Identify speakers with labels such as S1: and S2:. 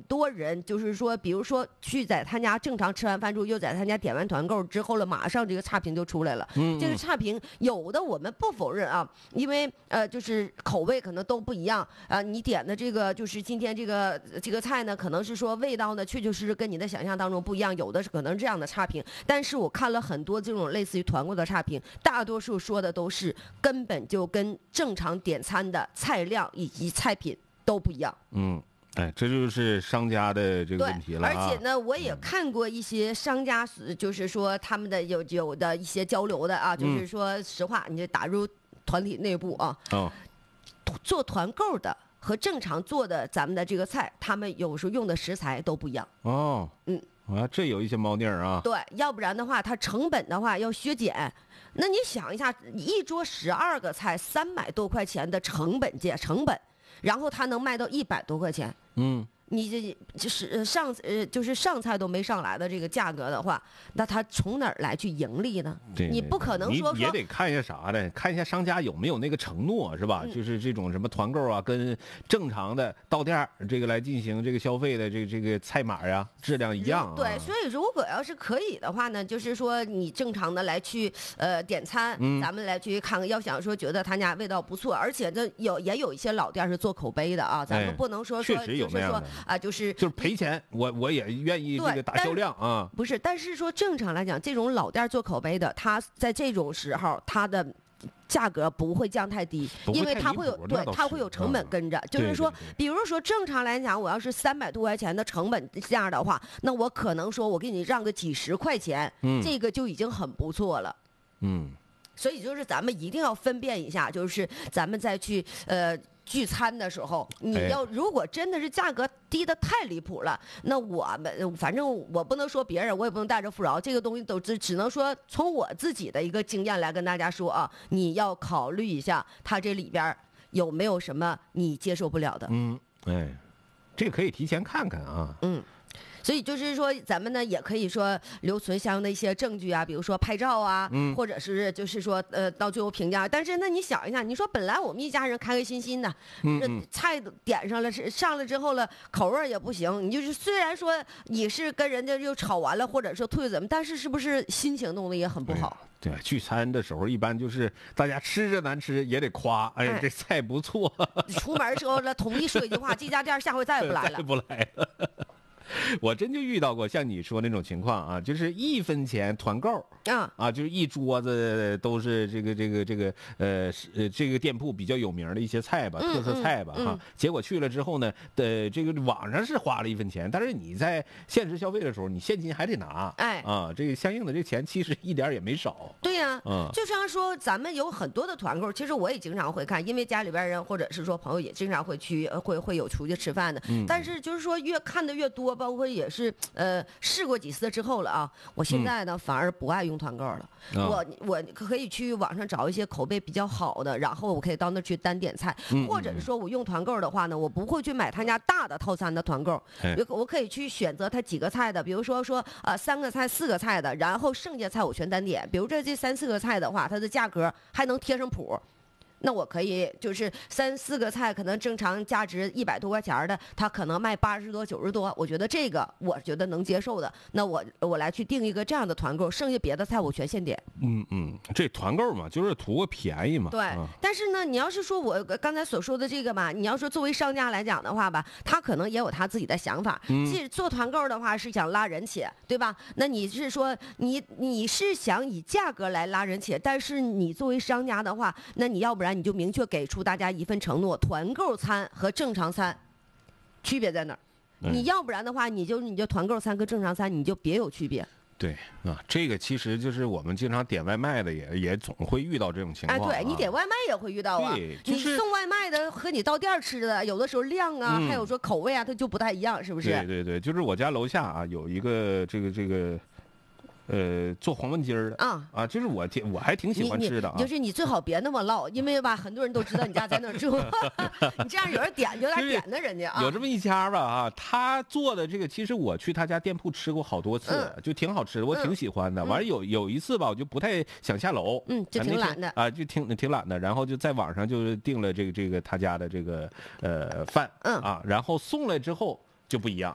S1: 多人就是说，比如说去在他家正常吃完饭之后，又在他家点完团购之后了，马上这个差评就出来了。这个差评有的我们不否认啊，因为就是口味可能都不一样啊。你点的这个就是今天这个菜呢，可能是说味道呢，确确实实跟你的想象当中不一样，有的是可能这样的差评。但是我看了很多这种类似于团购的差评，大多数说的都是根本就跟正常点餐的菜量以及菜品都不一样。
S2: 哎，这就是商家的这个问题了啊。
S1: 而且呢，我也看过一些商家，就是说他们的有的一些交流的啊，就是说实话，你就打入团体内部啊，做团购的和正常做的咱们的这个菜，他们有时候用的食材都不一样。
S2: 这有一些猫腻儿啊。
S1: 对，要不然的话，它成本的话要削减。那你想一下，一桌12个菜，300多块钱的成本，然后它能卖到100多块钱。你就是上菜都没上来的这个价格的话，那他从哪儿来去盈利呢？你不可能说
S2: 你也得看一下啥的，看一下商家有没有那个承诺，是吧？就是这种什么团购啊，跟正常的到店这个来进行这个消费的这个菜码呀，质量一样。
S1: 对，所以如果要是可以的话呢，就是说你正常的来去点餐，咱们来去看看。要想说觉得他家味道不错，而且这也有一些老店是做口碑的啊，咱们不能说
S2: 确实有那样的。
S1: 就是
S2: 赔钱，我也愿意这个打销量啊。
S1: 不是，但是说正常来讲，这种老店做口碑的，他在这种时候，他的价格不会降太低，因为它会有成本跟着。就是说，比如说正常来讲，我要是300多块钱的成本价的话，那我可能说我给你让个几十块钱，这个就已经很不错了。所以就是咱们一定要分辨一下，就是咱们再去聚餐的时候，你要如果真的是价格低的太离谱了，那我们反正我不能说别人，我也不能带着富饶，这个东西都只能说从我自己的一个经验来跟大家说啊，你要考虑一下它这里边有没有什么你接受不了的。
S2: 这个可以提前看看啊。
S1: 所以就是说，咱们呢也可以说留存相应的一些证据啊，比如说拍照啊，或者是就是说到最后评价。但是那你想一下，你说本来我们一家人开开心心的，菜点上了，上了之后了，口味也不行。你就是虽然说你是跟人家就吵完了，或者说退怎么，但是是不是心情弄得也很不好？
S2: 对，聚餐的时候一般就是大家吃着难吃也得夸，哎，这菜不错。
S1: 出门时候了，统一说一句话，这家店下回再也不来了。
S2: 再不来了。我真就遇到过像你说那种情况啊，就是1分钱团购就是一桌子都是这个店铺比较有名的一些菜吧，特色菜吧结果去了之后呢，这个网上是花了1分钱，但是你在现实消费的时候，你现金还得拿，这个相应的这钱其实一点也没少。
S1: 对呀，就像说咱们有很多的团购，其实我也经常会看，因为家里边人或者是说朋友也经常会去会有出去吃饭的，但是就是说越看的越多，包括也是试过几次之后了啊，我现在呢反而不爱用团购了。我可以去网上找一些口碑比较好的，然后我可以到那去单点菜，或者是说我用团购的话呢，我不会去买他家大的套餐的团购，我可以去选择他几个菜的，比如说3个菜4个菜的，然后剩下菜我全单点。比如这3、4个菜的话，它的价格还能贴上谱。那我可以就是3、4个菜，可能正常价值100多块钱的，它可能卖80多、90多，我觉得这个我觉得能接受的，那我来去定一个这样的团购，剩下别的菜我全现点。
S2: 这团购嘛，就是图个便宜嘛。
S1: 对，但是呢，你要是说我刚才所说的这个吧，你要说作为商家来讲的话吧，他可能也有他自己的想法。其实做团购的话是想拉人气，对吧？那你是说你是想以价格来拉人气，但是你作为商家的话，那你要不然你就明确给出大家一份承诺，团购餐和正常餐区别在哪儿？你要不然的话，你就团购餐跟正常餐你就别有区别。
S2: 对这个其实就是我们经常点外卖的也总会遇到这种情况。
S1: 对，你点外卖也会遇到啊。你送外卖的和你到店吃的，有的时候量啊，还有说口味啊，它就不太一样，是不是？
S2: 对，就是我家楼下有一个这个。做黄焖鸡儿的就是我还挺喜欢吃的
S1: 就是你最好别那么唠，因为吧，很多人都知道你家在哪儿住，你这样有人点就有点点的人家
S2: 有这么一家吧他做的这个，其实我去他家店铺吃过好多次，就挺好吃的，我挺喜欢的。完了有一次吧，我就不太想下楼，
S1: 就挺懒的
S2: 就挺懒的，然后就在网上就订了这个他家的这个饭然后送来之后就不一样。